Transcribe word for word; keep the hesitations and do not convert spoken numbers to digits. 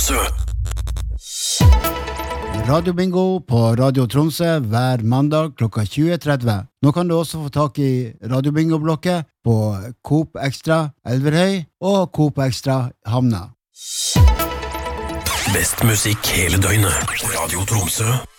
Tromsø. Radio Bingo på Radio Tromsø hver mandag klokka tjue tretti. Nå kan du også få tak i Radio Bingo-blokket på Coop Extra Elverhøy og Coop Extra Hamna. Best musikk hele døgnet. Radio Tromsø.